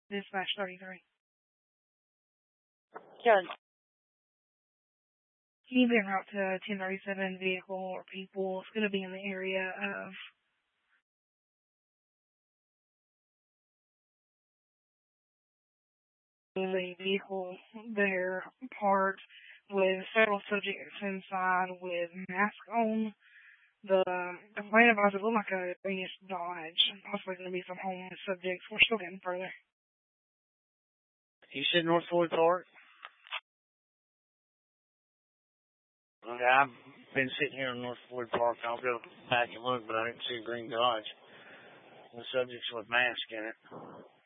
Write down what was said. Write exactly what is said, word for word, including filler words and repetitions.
Dispatch thirty-three. Good. Can you be en route to ten thirty-seven vehicle or people? It's going to be in the area of the vehicle there parked with several subjects inside with masks on. The complaint about it looked like a greenish Dodge, possibly going to be some homeless subjects. We're still getting further. You said North Floyd Park? Okay, I've been sitting here in North Floyd Park. I'll go back and look, but I didn't see a green Dodge. The subject's with mask in it.